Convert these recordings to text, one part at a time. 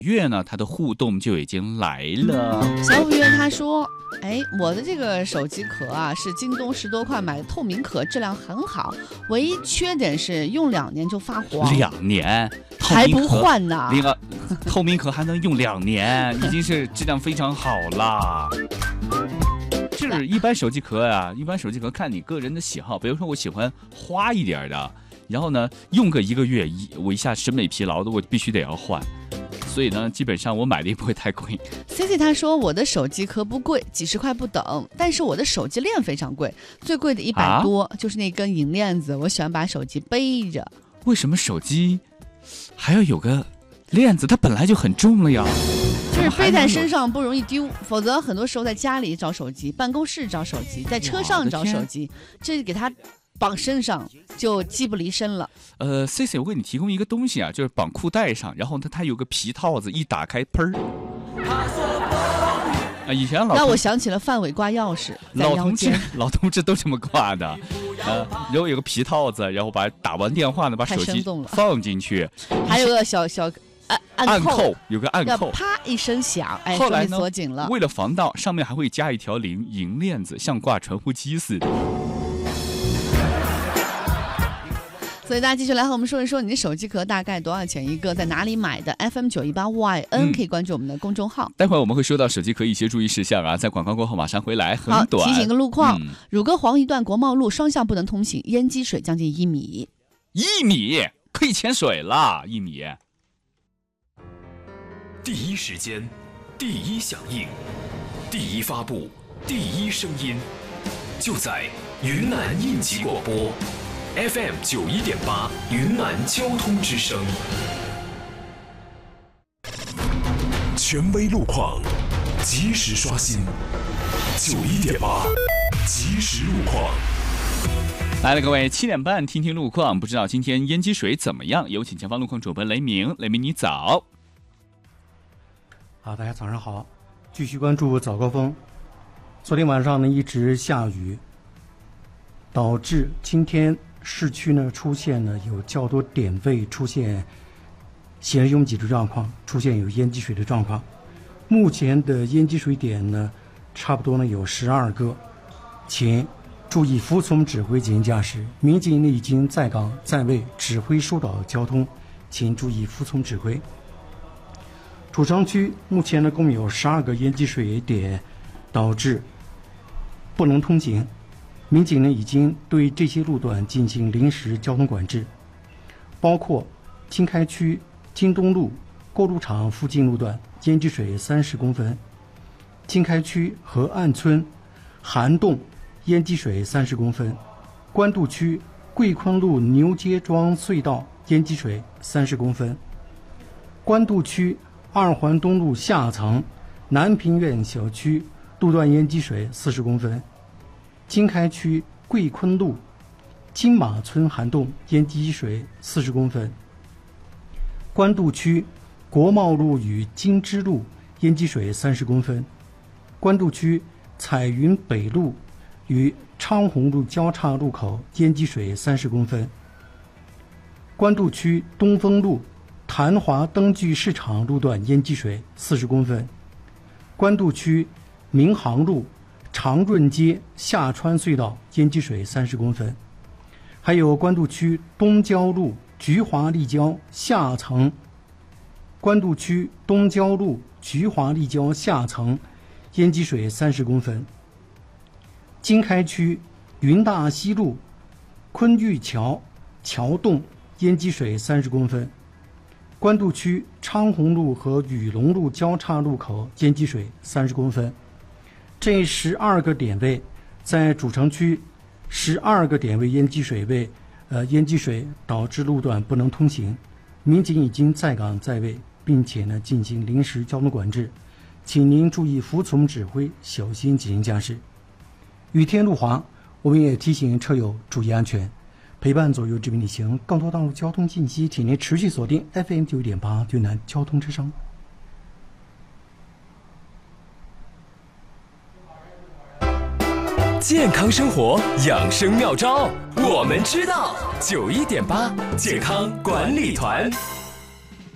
月呢，它的互动就已经来了。 小五月他说，我的这个手机壳啊是京东10多块买的透明壳，质量很好，唯一缺点是用2年就发黄。 2年还不换呢？ 透明壳还能用2年，已经是质量非常好啦。就是一般手机壳啊，看你个人的喜好，比如说我喜欢花一点的，然后呢用个1个月，我一下审美疲劳的，我必须得要换。所以呢，基本上我买的也不会太贵。 Cici 他说，我的手机壳不贵，几十块不等，但是我的手机链非常贵，最贵的100多，就是那根银链子，我喜欢把手机背着。 为什么手机还要有个链子？它本来就很重了呀。 就是背在身上不容易丢，否则很多时候在家里找手机，办公室找手机，在车上找手机，这给它绑身上就机不离身了。 Cici 我给你提供一个东西啊，就是绑裤带上，然后呢它有个皮套子，一打开喷儿。以前让我想起了范伟挂钥匙， 老同志都这么挂的。然后有个皮套子，然后把打完电话呢，把手机放进去， 还有个小按扣， 有个按扣， 啪一声响， 后来呢， 锁紧了。 为了防盗，上面还会加一条银链子，像挂传呼机似的。 所以大家继续来和我们说一说，你的手机壳大概多少钱一个，在哪里买的 ？FM918YN 可以关注我们的公众号。 待会儿我们会说到手机壳一些注意事项啊，在广告过后马上回来，很短。 提醒个路况，汝歌黄一段国贸路双向不能通行，淹积水将近1米。 1米可以潜水了，1米。 第一时间，第一响应，第一发布，第一声音，就在云南应急广播 FM91.8云南交通之声。权威路况，及时刷新91.8即时路况。 来了，各位，7点半听听路况。不知道今天淹积水怎么样？有请前方路况主播雷鸣，雷鸣你早。 大家早上好，继续关注早高峰。昨天晚上呢一直下雨，导致今天市区呢出现了有较多点位出现行人拥挤的状况，出现有淹积水的状况。目前的淹积水点呢，差不多呢有12个，请注意服从指挥进行驾驶。民警呢已经在岗在位，指挥疏导交通，请注意服从指挥。主城区目前呢共有12个淹积水点，导致不能通行。民警呢已经对这些路段进行临时交通管制，包括经开区京东路购路场附近路段淹积水30公分，经开区和岸村涵洞淹积水30公分，官渡区桂坤路牛街庄隧道淹积水30公分，官渡区2环东路下层南平苑小区路段淹积水40公分，经开区桂坤路金马村涵洞淹积水40公分，官渡区国贸路与金枝路淹积水30公分，官渡区彩云北路与昌洪路交叉路口淹积水30公分，官渡区东风路潭华灯具市场路段淹积水40公分，官渡区民航路长润街下川隧道淹积水30公分，还有官渡区东郊路菊华立交下层，官渡区东郊路菊华立交下层淹积水30公分，经开区云大西路昆玉桥桥洞淹积水30公分，官渡区昌洪路和雨龙路交叉路口淹积水30公分。这12个点位在主城区12个点位淹积水导致路段不能通行，民警已经在岗在位，并且呢进行临时交通管制，请您注意服从指挥，小心进行驾驶。雨天路滑，我们也提醒车友注意安全，陪伴左右指引旅行。更多道路交通信息，请您持续锁定 FM91.8云南交通之声。 健康生活养生妙招，我们知道。91.8健康管理团。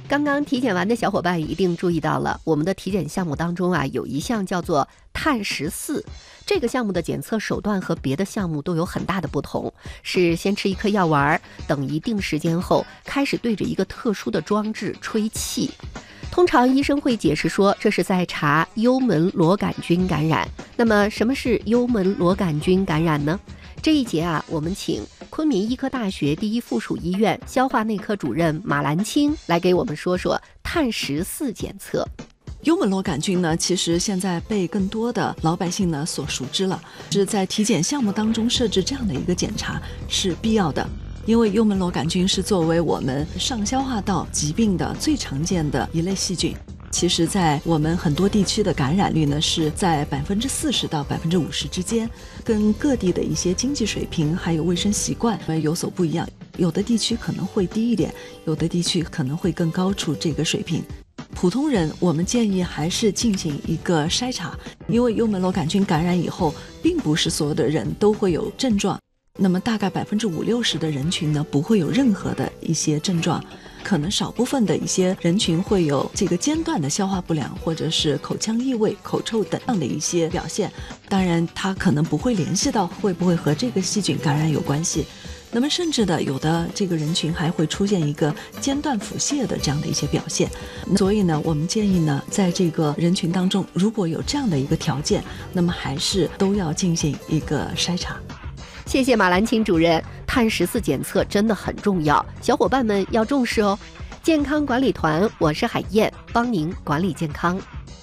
刚刚体检完的小伙伴一定注意到了，我们的体检项目当中啊，有一项叫做碳14。这个项目的检测手段和别的项目都有很大的不同，是先吃一颗药丸，等一定时间后，开始对着一个特殊的装置吹气。通常医生会解释说，这是在查幽门螺杆菌感染。那么什么是幽门螺杆菌感染呢？这一节啊，我们请昆明医科大学第一附属医院消化内科主任马兰青来给我们说说碳14检测。 幽门螺杆菌呢，其实现在被更多的老百姓呢所熟知了，是在体检项目当中设置这样的一个检查是必要的。因为幽门螺杆菌是作为我们上消化道疾病的最常见的一类细菌，其实在我们很多地区的感染率呢是在40%到50%之间，跟各地的一些经济水平还有卫生习惯有所不一样，有的地区可能会低一点，有的地区可能会更高出这个水平。普通人我们建议还是进行一个筛查，因为幽门螺杆菌感染以后，并不是所有的人都会有症状，那么大概50-60%的人群呢不会有任何的一些症状，可能少部分的一些人群会有这个间断的消化不良，或者是口腔异味、口臭等样的一些表现。当然它可能不会联系到会不会和这个细菌感染有关系，那么甚至的有的这个人群还会出现一个间断腹泻的这样的一些表现。所以呢，我们建议呢，在这个人群当中，如果有这样的一个条件，那么还是都要进行一个筛查。 谢谢马兰青主任，碳14检测真的很重要，小伙伴们要重视哦。健康管理团，我是海燕，帮您管理健康。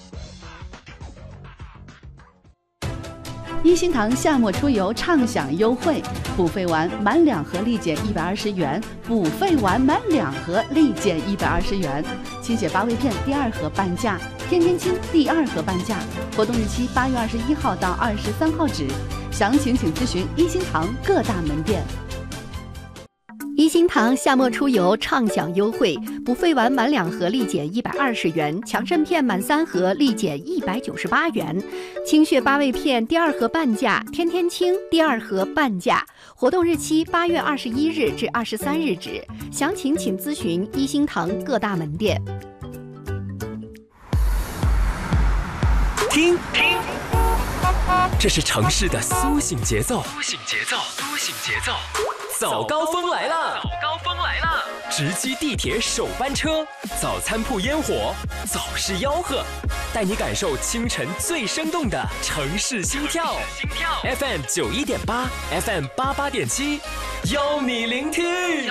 一心堂夏末出游畅享优惠，补肺丸满2盒立减120元，补肺丸满2盒立减120元，清血八味片第2盒半价，天天清第2盒半价，活动日期8月21号到23号止，详情请咨询一心堂各大门店。 一心堂夏末出游畅享优惠，补肺丸满2盒立减120元，强肾片满3盒立减198元，清血八味片第2盒半价，天天清第2盒半价，活动日期8月21日至23日止，详情请咨询一心堂各大门店。 听，这是城市的苏醒节奏。早高峰来了！直击地铁首班车，早餐铺烟火，早市吆喝，带你感受清晨最生动的城市心跳。FM 91.8 ，FM 88.7，邀你聆听。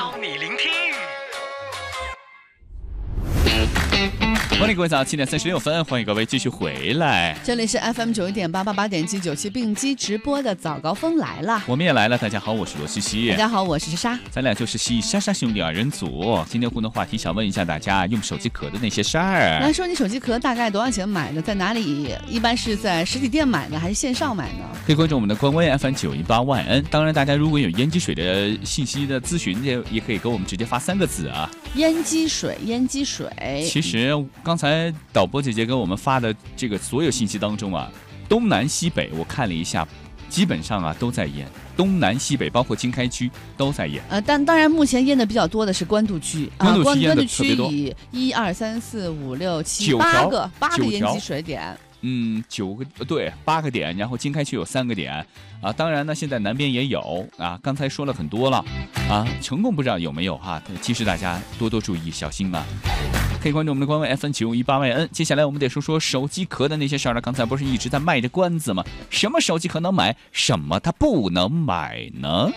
欢迎各位早7点36分，欢迎各位继续回来。 这里是 FM 91.8 88.7 97并机直播的早高峰来了， 我们也来了。大家好，我是罗西西。 大家好，我是莎莎。 咱俩就是西莎莎兄弟2人组。今天互动话题想问一下大家用手机壳的那些事儿。 来说你手机壳大概多少钱买的？在哪里？一般是在实体店买的还是线上买呢？ 可以关注我们的官微 FM 918万恩。当然，大家如果有烟机水的信息的咨询，也可以给我们直接发3个字啊。 烟机水。 其实刚才导播姐姐给我们发的这个所有信息当中啊，东南西北我看了一下，基本上啊都在淹，东南西北包括经开区都在淹。 但当然目前淹的比较多的是关渡区关渡区淹的特别多， 以1、2、3、4、5、6、7、8个淹积水点。 9个对8个点，然后经开区有3个点啊。当然呢，现在南边也有啊。刚才说了很多了啊，成功不知道有没有哈？提示大家多多注意，小心啊。可以关注我们的官微 FM 918万恩。接下来我们得说说手机壳的那些事儿了。刚才不是一直在卖着关子吗？什么手机壳能买，什么它不能买呢？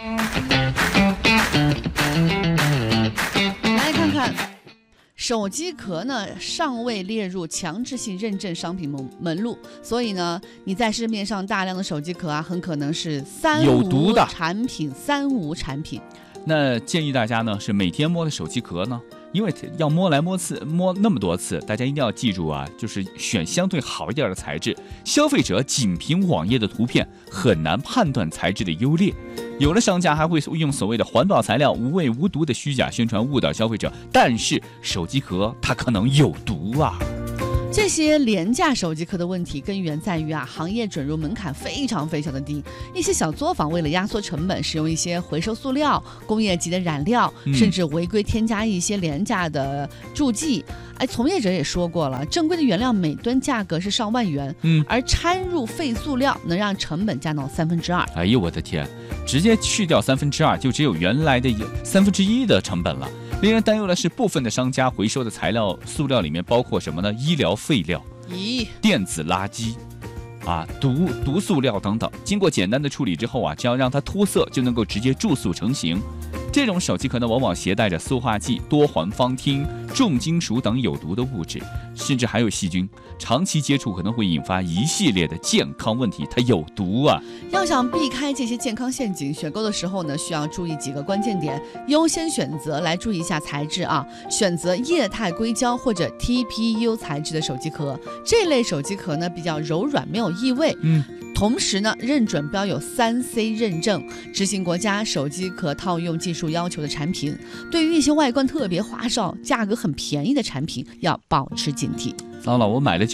来看看。手机壳呢尚未列入强制性认证商品门录，所以呢，你在市面上大量的手机壳啊，很可能是有毒的产品、3无产品。 那建议大家呢是每天摸的手机壳呢，因为要摸来摸那么多次，大家一定要记住啊，就是选相对好一点的材质。消费者仅凭网页的图片很难判断材质的优劣，有的商家还会用所谓的环保材料、无味无毒的虚假宣传误导消费者，但是手机壳它可能有毒啊。 这些廉价手机壳的问题根源在于行业准入门槛非常非常的低，一些小作坊为了压缩成本，使用一些回收塑料、工业级的染料，甚至违规添加一些廉价的助剂。从业者也说过了，正规的原料每吨价格是上万元，而掺入废塑料能让成本降到2/3。 哎呦我的天，直接去掉2/3，就只有原来的1/3的成本了。令人担忧的是，部分的商家回收的材料塑料里面包括什么呢？医疗废料、电子垃圾毒塑料等等。经过简单的处理之后只要让它脱色，就能够直接注塑成型。这种手机壳呢，往往携带着塑化剂、多环芳烃、重金属等有毒的物质，甚至还有细菌。长期接触可能会引发一系列的健康问题，它有毒啊！ 要想避开这些健康陷阱，选购的时候呢，需要注意几个关键点，优先选择来注意一下材质选择液态硅胶或者 TPU 材质的手机壳，这类手机壳呢比较柔软，没有异味。同时呢，认准标有3C 认证，执行国家手机壳套用技术要求的产品。对于一些外观特别花哨、价格很便宜的产品，要保持警惕。 糟了，我买了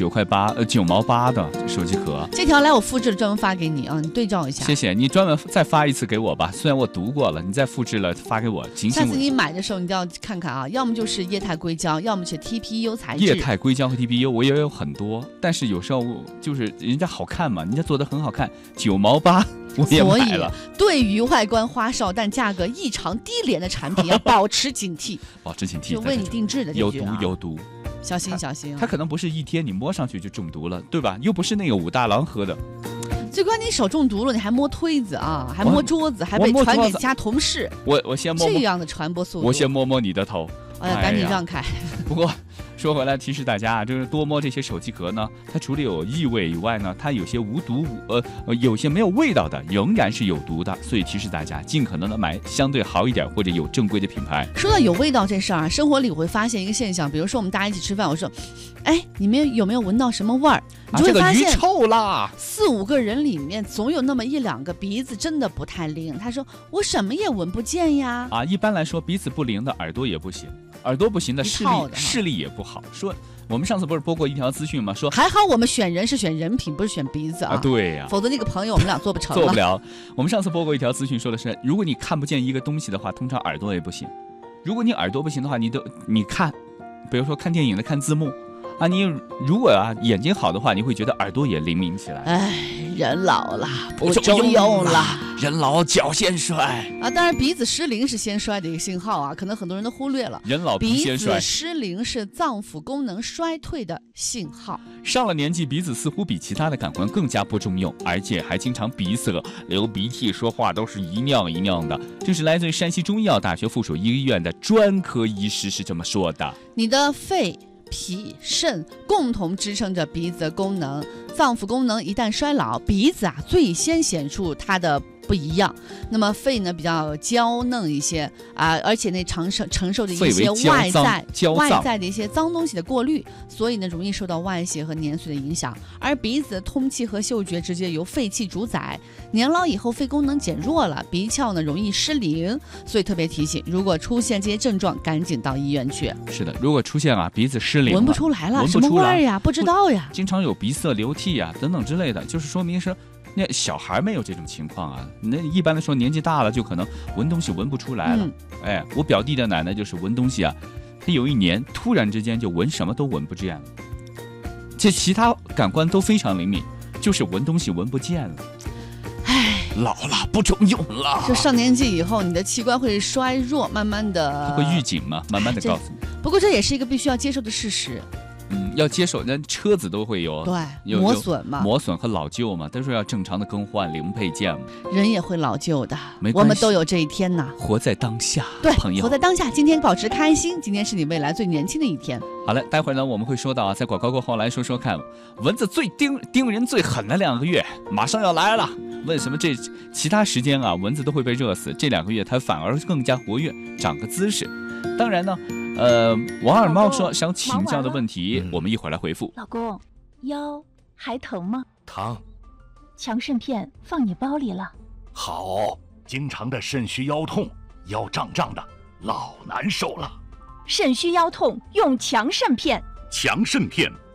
9毛8的手机壳， 这条来我复制了，专门发给你你对照一下。 谢谢你，专门再发一次给我吧。虽然我读过了，你再复制了发给我， 下次你买的时候你都要看看要么就是液态硅胶，要么是 TPU 材质。 液态硅胶和 TPU 我也有很多，但是有时候就是人家好看嘛，人家做的很好看，9毛8我也买了。 对于外观花哨但价格异常低廉的产品，要保持警惕。 保持警惕， 就为你定制的这句有毒。 小心小心， 它可能不是一天你摸上去就中毒了，对吧？又不是那个武大郎喝的。 最关键你手中毒了，你还摸推子还摸桌子，还被传给其他同事。 我先摸这样的传播速度。 我先摸摸你的头。 赶紧让开。 不过说回来，提示大家就是多摸这些手机壳呢，它除了有异味以外呢，它有些无毒有些没有味道的，仍然是有毒的。所以提示大家，尽可能的买相对好一点或者有正规的品牌。 说到有味道这事儿生活里我会发现一个现象，比如说我们大家一起吃饭，我说，你们有没有闻到什么味儿？你就会发现这个鱼臭啦 ，4、5个人里面总有那么1、2个鼻子真的不太灵。他说我什么也闻不见呀。 一般来说鼻子不灵的耳朵也不行，耳朵不行的视力也不好。说我们上次不是播过一条资讯吗？说还好我们选人是选人品，不是选鼻子对呀， 否则那个朋友我们俩做不成了。 做不了。我们上次播过一条资讯，说的是如果你看不见一个东西的话，通常耳朵也不行。如果你耳朵不行的话，你看，比如说看电影的看字幕你如果眼睛好的话，你会觉得耳朵也灵敏起来。 人老了不中用了， 人老脚先衰当然鼻子失灵是先衰的一个信号可能很多人都忽略了。 人老鼻先衰， 鼻子失灵是脏腑功能衰退的信号。 上了年纪，鼻子似乎比其他的感官更加不中用，而且还经常鼻塞、流鼻涕，说话都是一酿一酿的。这是来自于山西中医药大学附属医院的专科医师是这么说的： 你的肺、脾、肾共同支撑着鼻子的功能，脏腑功能一旦衰老，鼻子最先显出它的不一样。那么肺呢比较娇嫩一些而且呢承受着一些外在的一些脏东西的过滤，所以呢容易受到外邪和年岁的影响。而鼻子的通气和嗅觉直接由肺气主宰，年老以后肺功能减弱了，鼻窍呢容易失灵，所以特别提醒，如果出现这些症状，赶紧到医院去。 是的，如果出现鼻子失灵了， 闻不出来了，什么味儿呀？不知道呀， 经常有鼻塞、流涕等等之类的，就是说明是那小孩没有这种情况那一般来说年纪大了就可能闻东西闻不出来了。我表弟的奶奶就是闻东西她有一年突然之间就闻什么都闻不见了，这其他感官都非常灵敏，就是闻东西闻不见了。老了不中用了， 就上年纪以后你的器官会衰弱，慢慢的它会预警嘛，慢慢的告诉你。 不过这也是一个必须要接受的事实。 要接受，那车子都会有磨损嘛， 磨损和老旧嘛，都是要正常的更换零配件嘛。 人也会老旧的，我们都有这一天呐。 活在当下， 对， 朋友， 活在当下。今天保持开心，今天是你未来最年轻的一天。 好了，待会儿呢我们会说到在广告过后来说说看，蚊子最叮人最狠的2个月马上要来了。为什么其他时间蚊子都会被热死，这2个月它反而更加活跃，长个姿势。当然呢王二猫说想请教的问题，我们一会儿来回复。 老公，腰还疼吗？ 疼。 强肾片放你包里了。 好，经常的肾虚腰痛，腰胀胀的，老难受了。 肾虚腰痛用强肾片。 强肾片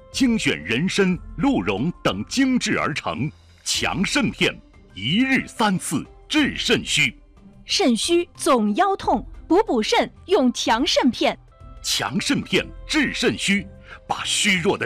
精选人参、鹿茸等精制而成，强肾片，一日3次治肾虚。 肾虚总腰痛，补肾用强肾片。 强肾片治肾虚，把虚弱的